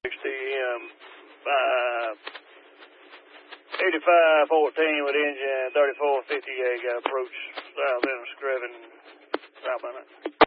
6TM 8514 with engine 3458. Got approach south end of Screven, south on it.